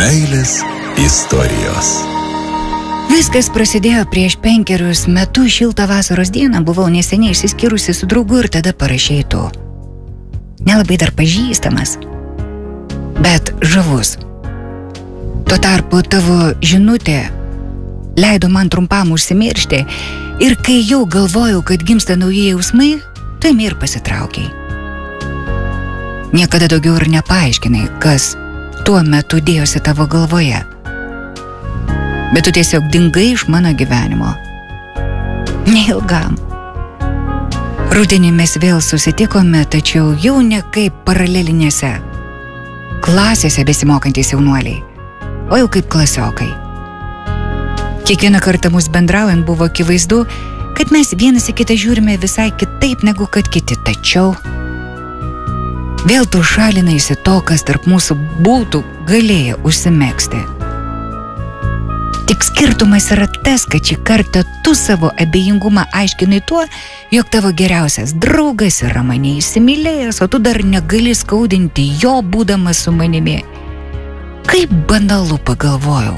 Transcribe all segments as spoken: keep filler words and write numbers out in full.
Meilės istorijos. Viskas prasidėjo prieš penkerius metus šiltą vasaros dieną, buvau neseniai išsiskyrusi su draugu ir tada parašei tu. Nelabai dar pažįstamas, bet žavus. Tuo tarpu tavo žinutė leido man trumpam užsimiršti ir kai jau galvojau, kad gimsta nauji jausmai, tai ir pasitraukiai. Niekada daugiau ir nepaaiškinai, kas tuo metu dėjosi tavo galvoje. Bet tu tiesiog dingai iš mano gyvenimo. Neilgam. Rudenį mes vėl susitikome, tačiau jau ne kaip paralelinėse klasėse besimokantys jaunuoliai, o jau kaip klasiokai. Kiekvieną kartą mus bendraujant buvo akivaizdu, kad mes vienas į kitą žiūrime visai kitaip negu kad kiti, tačiau vėl tu šalinaisi to, kas tarp mūsų būtų galėję užsimegzti. Tik skirtumas yra tas, kad šį kartą tu savo abejingumą aiškinai tuo, jog tavo geriausias draugas yra mane įsimylėjęs, o tu dar negali skaudinti jo būdamas su manimi. Kaip banalu, pagalvojau.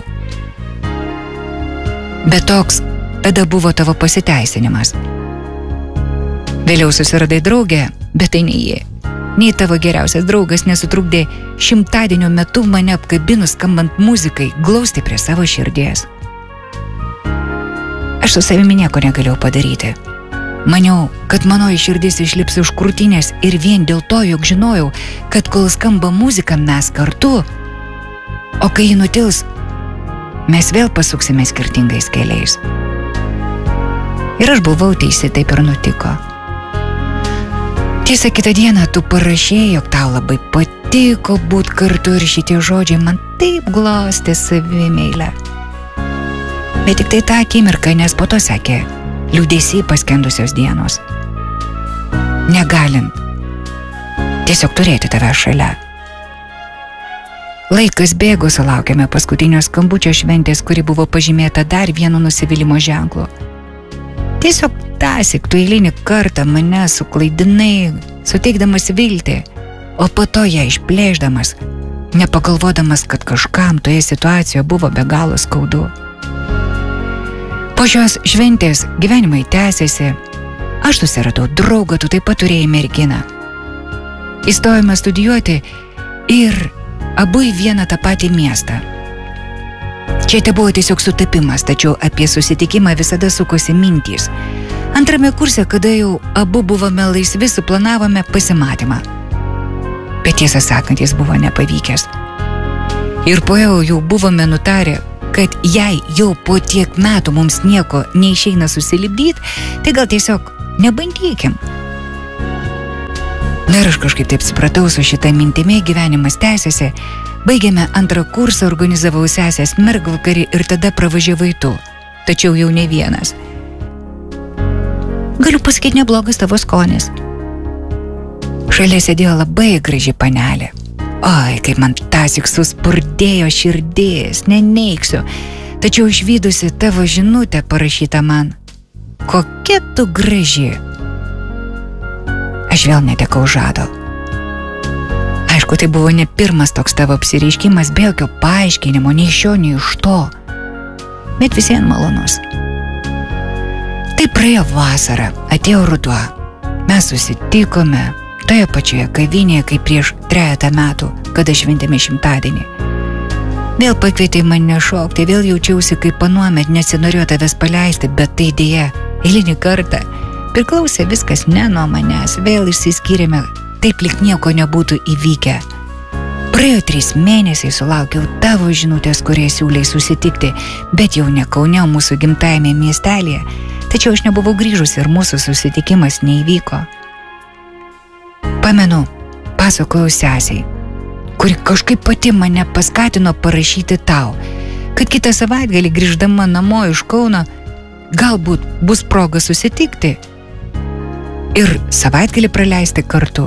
Bet toks tada buvo tavo pasiteisinimas. Vėliau susiradai draugę, bet tai ne ji. Nei tavo geriausias draugas nesutrukdė šimtadienio metu mane apkabinus skambant muzikai glausti prie savo širdies. Aš su savimi nieko negalėjau padaryti. Maniau, kad mano širdis išlips iš krūtinės ir vien dėl to, jog žinojau, kad kol skamba muzika mes kartu, o kai ji nutils, mes vėl pasuksime skirtingais keliais. Ir aš buvau teisi, taip ir nutiko. Tiesa, kitą dieną tu parašėjai, jog tau labai patiko būt kartu ir šitie žodžiai man taip glostė savimeilę. Bet tik tai tą akimirką, nes po to sekė liūdesy paskendusios dienos. Negalint tiesiog turėti tave šalia. Laikas bėgo, sulaukėme paskutinio skambučio šventės, kuri buvo pažymėta dar vienu nusivylimo ženklu. Tiesiog tąsyk tu eilinį kartą mane suklaidinai, suteikdamas viltį, o po to ją išplėšdamas, nepagalvodamas, kad kažkam toje situacijoje buvo be galo skaudu. Po šios šventės gyvenimai tęsėsi, aš susiradau draugą, tu taip pat turėjai merginą. Įstojome studijuoti ir abu į vieną tą patį miestą. Čia tai buvo tiesiog sutapimas, tačiau apie susitikimą visada sukosi mintys. Antrame kurse, kada jau abu buvome laisvi, suplanavome pasimatymą. Bet tiesą sakant, jis buvo nepavykęs. Ir po jau jau buvome nutarę, kad jei jau po tiek metų mums nieko neišeina susilipdyti, tai gal tiesiog nebandykim. Na ir aš kažkaip taip supratau, su šitą mintimi gyvenimas tęsiasi. Baigėme antrą kursą, organizavau sesės mergvakarį ir tada pravažiavai tu, tačiau jau ne vienas. Galiu pasakyti, neblogas tavo skonis. Šalia sėdėjo labai graži panelė. Oi, kaip man tąsyk suspurdėjo širdis, neneigsiu. Tačiau išvydusi tavo žinutę parašytą man, kokia tu graži. Aš vėl netekau žado. Aišku, tai buvo ne pirmas toks tavo apsireiškimas, be jokio paaiškinimo, nei iš šio, nei iš to. Bet visiems malonus. Tai praėjo vasara, atėjo ruduo. Mes susitikome toje pačioje kavinėje, kaip prieš trejetą metų, kada šventėme šimtadienį. Vėl pakvietei mane šokti, vėl jaučiausi kaip anuomet, nesinorėjau tavęs paleisti, bet tai dėja, eilinį kartą priklausė viskas ne nuo manęs, vėl išsiskyrėme, taip lyg nieko nebūtų įvykę. Praėjo trys mėnesiai, sulaukiau tavo žinutės, kurie siūlei susitikti, bet jau ne Kaune, mūsų gimtajame miestelėje, tačiau aš nebuvau grįžusi ir mūsų susitikimas neįvyko. Pamenu, pasakojau sesiai, kuri kažkaip pati mane paskatino parašyti tau, kad kitą savaitgalį grįždama namo iš Kauno galbūt bus proga susitikti ir savaitgalį praleisti kartu.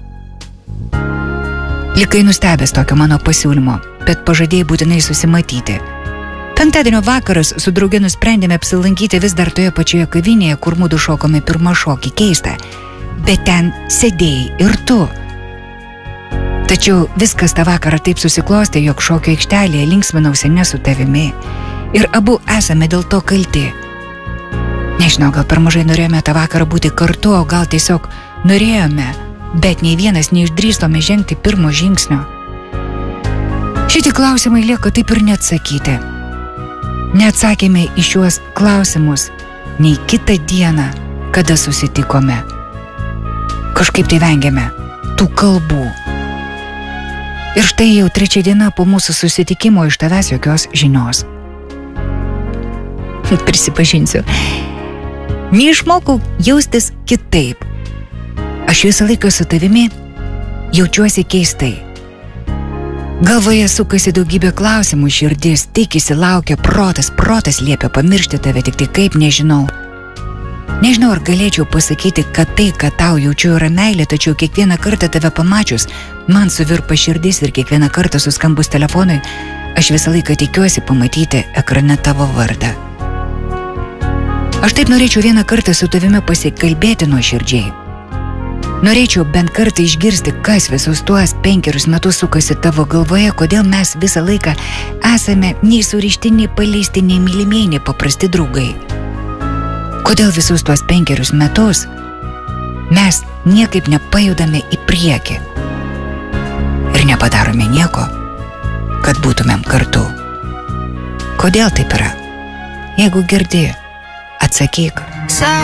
Likai nustebęs tokio mano pasiūlymo, bet pažadėjai būtinai susimatyti. Penktadienio vakaras su drauge nusprendėme apsilankyti vis dar toje pačioje kavinėje, kur mudu šokome pirmą šokį, keista, bet ten sėdėjai ir tu. Tačiau viskas tą vakarą taip susiklostė, jog šokio aikštelėje linksminausi ne su tavimi. Ir abu esame dėl to kalti. Nežinau, gal per mažai norėjome tą vakarą būti kartu, o gal tiesiog norėjome, bet nei vienas neišdrįstome žengti pirmo žingsnio. Šitie klausimai lieka taip ir neatsakyti. Neatsakėme į šiuos klausimus nei kitą dieną, kada susitikome. Kažkaip tai vengėme tų kalbų. Ir štai jau trečia diena po mūsų susitikimo iš tavęs jokios žinios. Prisipažinsiu, neišmokau jaustis kitaip. Aš visą laiką su tavimi jaučiuosi keistai. Galvoje sukasi daugybė klausimų, širdis tikisi, laukia, protas, protas liepia pamiršti tave, tik tai kaip nežinau. Nežinau, ar galėčiau pasakyti, kad tai, kad tau jaučiu, yra meilė, tačiau kiekvieną kartą tave pamačius, man suvirpa širdis ir kiekvieną kartą suskambus telefonui, aš visą laiką tikiuosi pamatyti ekrane tavo vardą. Aš taip norėčiau vieną kartą su tavimi pasikalbėti nuoširdžiai. Norėčiau bent kartą išgirsti, kas visus tuos penkerius metus sukasi tavo galvoje, kodėl mes visą laiką esame nei surišti, nei paleisti, nei mylimieji, nei paprasti draugai. Kodėl visus tuos penkerius metus mes niekaip nepajudame į priekį ir nepadarome nieko, kad būtumėm kartu. Kodėl taip yra? Jeigu girdi, atsakyk.